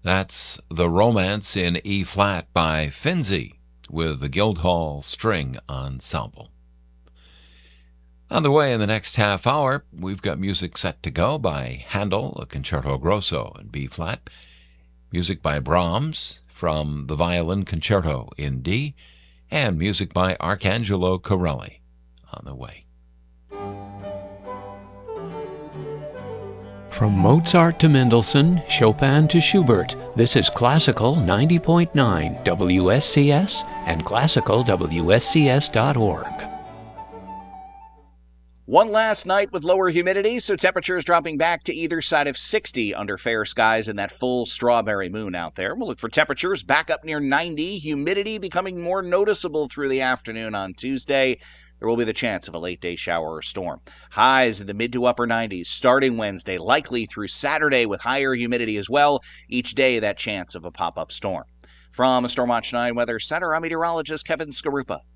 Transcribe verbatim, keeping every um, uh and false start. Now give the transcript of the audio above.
That's The Romance in E-flat by Finzi with the Guildhall String Ensemble. On the way in the next half hour, we've got music set to go by Handel, a Concerto Grosso in B-flat, music by Brahms from the Violin Concerto in D, and music by Arcangelo Corelli on the way. From Mozart to Mendelssohn, Chopin to Schubert, this is Classical ninety point nine W S C S and classical W S C S dot org. One last night with lower humidity, so temperatures dropping back to either side of sixty under fair skies and that full strawberry moon out there. We'll look for temperatures back up near ninety, humidity becoming more noticeable through the afternoon on Tuesday. There will be the chance of a late-day shower or storm. Highs in the mid to upper nineties starting Wednesday, likely through Saturday with higher humidity as well. Each day, that chance of a pop-up storm. From Storm Watch nine Weather Center, I'm meteorologist Kevin Skarupa.